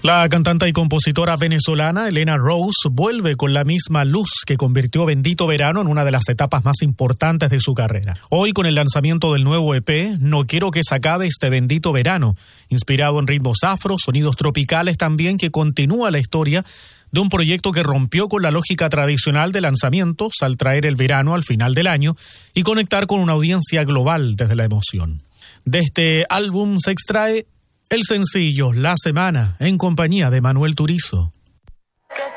La cantante y compositora venezolana Elena Rose vuelve con la misma luz que convirtió Bendito Verano en una de las etapas más importantes de su carrera. Hoy, con el lanzamiento del nuevo EP, No quiero que se acabe este bendito verano, inspirado en ritmos afro, sonidos tropicales también, que continúa la historia de un proyecto que rompió con la lógica tradicional de lanzamientos al traer el verano al final del año y conectar con una audiencia global desde la emoción. De este álbum se extrae el sencillo La Semana, en compañía de Manuel Turizo.